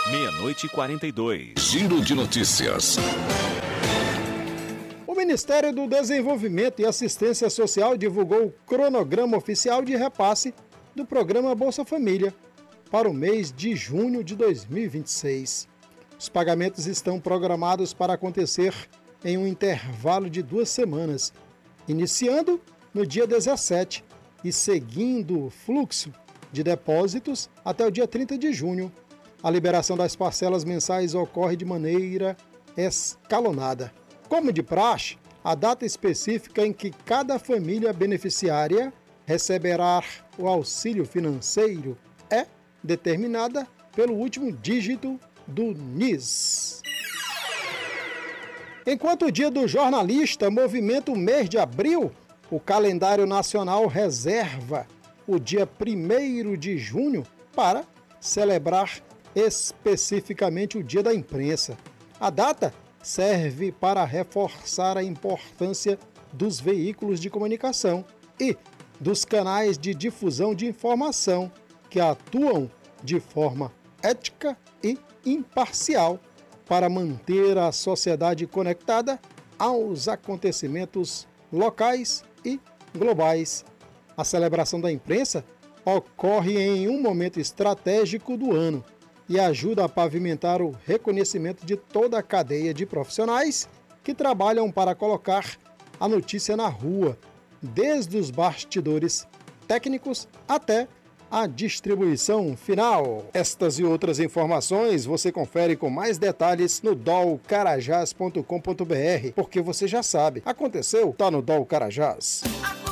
Meia-noite e 42. Giro de notícias. O Ministério do Desenvolvimento e Assistência Social divulgou o cronograma oficial de repasse do programa Bolsa Família para o mês de junho de 2026. Os pagamentos estão programados para acontecer em um intervalo de 2 semanas, iniciando no dia 17 e seguindo o fluxo de depósitos até o dia 30 de junho. A liberação das parcelas mensais ocorre de maneira escalonada. Como de praxe, a data específica em que cada família beneficiária receberá o auxílio financeiro é determinada pelo último dígito do NIS. Enquanto o Dia do Jornalista movimenta o mês de abril, o calendário nacional reserva o dia 1º de junho para celebrar especificamente o Dia da Imprensa. A data serve para reforçar a importância dos veículos de comunicação e dos canais de difusão de informação que atuam de forma ética e imparcial para manter a sociedade conectada aos acontecimentos locais e globais. A celebração da imprensa ocorre em um momento estratégico do ano e ajuda a pavimentar o reconhecimento de toda a cadeia de profissionais que trabalham para colocar a notícia na rua, desde os bastidores técnicos até a distribuição final. Estas e outras informações você confere com mais detalhes no dolcarajás.com.br, porque você já sabe, aconteceu, tá no Dol Carajás.